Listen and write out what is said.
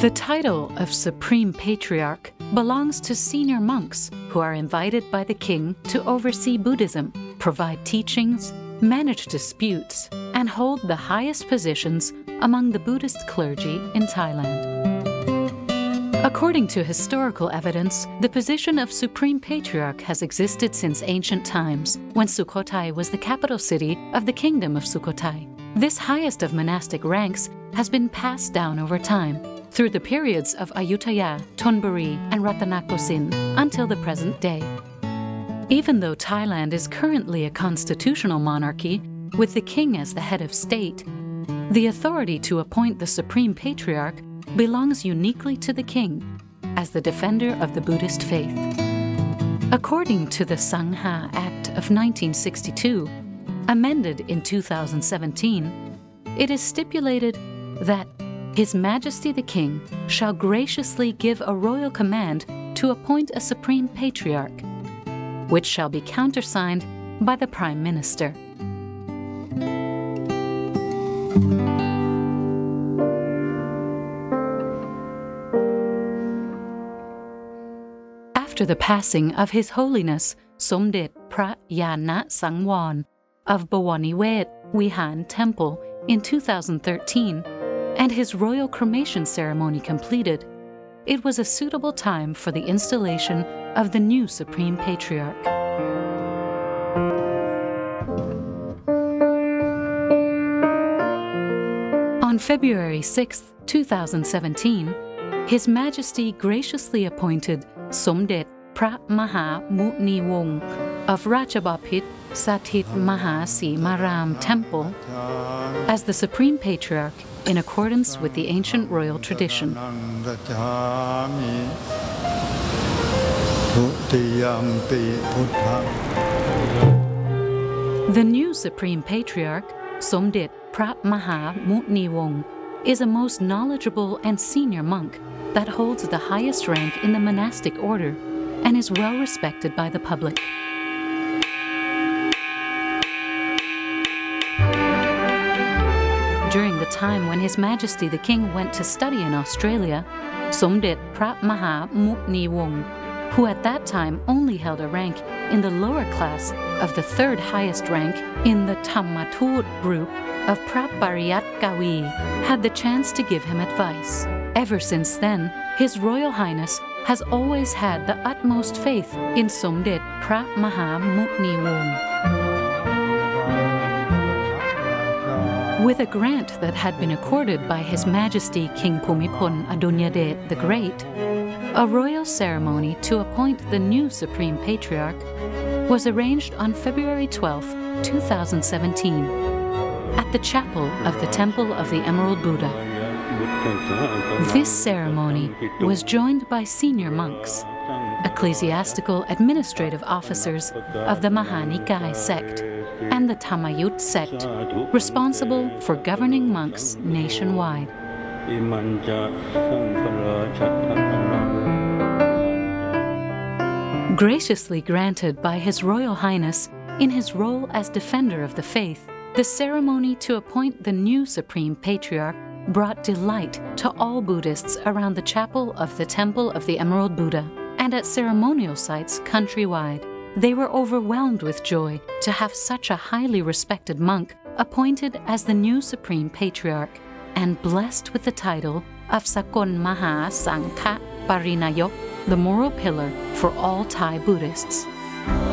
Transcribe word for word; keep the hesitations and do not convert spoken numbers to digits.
The title of Supreme Patriarch belongs to senior monks who are invited by the king to oversee Buddhism, provide teachings, manage disputes, and hold the highest positions among the Buddhist clergy in Thailand. According to historical evidence, the position of Supreme Patriarch has existed since ancient times, when Sukhothai was the capital city of the Kingdom of Sukhothai. This highest of monastic ranks has been passed down over time, through the periods of Ayutthaya, Thonburi, and Ratanakosin until the present day. Even though Thailand is currently a constitutional monarchy, with the king as the head of state, the authority to appoint the Supreme Patriarch belongs uniquely to the king, as the defender of the Buddhist faith. According to the Sangha Act of nineteen sixty-two, amended in two thousand seventeen, it is stipulated that His Majesty the King shall graciously give a royal command to appoint a Supreme Patriarch, which shall be countersigned by the Prime Minister. After the passing of His Holiness Somdet Phra Yana Sangwon of Bawaniwet Wihan Temple in two thousand thirteen, and his royal cremation ceremony completed, it was a suitable time for the installation of the new Supreme Patriarch. On February sixth, two thousand seventeen, His Majesty graciously appointed Somdet Phra Maha Mutniwong of Ratchabapit Sathit Mahasimaram Temple as the Supreme Patriarch in accordance with the ancient royal tradition. The new Supreme Patriarch, Somdet Phra Maha Mutniwong, is a most knowledgeable and senior monk that holds the highest rank in the monastic order and is well respected by the public. During the time when His Majesty the King went to study in Australia, Somdet Phra Maha Mutniwong, who at that time only held a rank in the lower class of the third highest rank in the Thammatut group of Phra Pariyat Kavi, had the chance to give him advice. Ever since then, His Royal Highness has always had the utmost faith in Somdet Phra Maha Mutniwong. With a grant that had been accorded by His Majesty King Bhumibol Adulyadej the Great, a royal ceremony to appoint the new Supreme Patriarch was arranged on February twelfth, two thousand seventeen, at the chapel of the Temple of the Emerald Buddha. This ceremony was joined by senior monks, ecclesiastical administrative officers of the Mahanikai sect, and the Thammayut sect, responsible for governing monks nationwide. Graciously granted by His Royal Highness in his role as defender of the faith, the ceremony to appoint the new Supreme Patriarch brought delight to all Buddhists around the chapel of the Temple of the Emerald Buddha and at ceremonial sites countrywide. They were overwhelmed with joy to have such a highly respected monk appointed as the new Supreme Patriarch and blessed with the title of Sakon Maha Sangha Parinayok, the moral pillar for all Thai Buddhists.